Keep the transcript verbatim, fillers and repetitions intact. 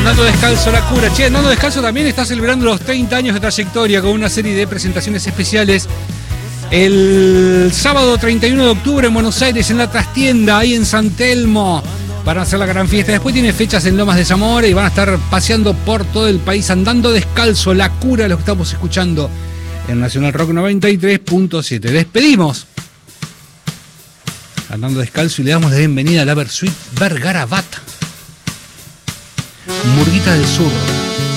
Andando Descalzo, La Cura. Che, Andando Descalzo también está celebrando los treinta años de trayectoria con una serie de presentaciones especiales. El sábado treinta y uno de octubre en Buenos Aires, en la Trastienda, ahí en San Telmo, para hacer la gran fiesta. Después tiene fechas en Lomas de Zamora y van a estar paseando por todo el país, Andando Descalzo, La Cura, lo que estamos escuchando en Nacional Rock noventa y tres punto siete. Despedimos Andando Descalzo y le damos la bienvenida a la Versuit Vergarabat, Murguita del Sur.